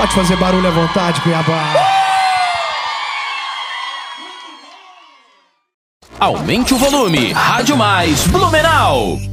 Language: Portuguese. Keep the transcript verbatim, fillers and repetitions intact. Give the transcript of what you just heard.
Pode fazer barulho à vontade, Cuiabá. Aumente o volume. Rádio Mais Blumenau.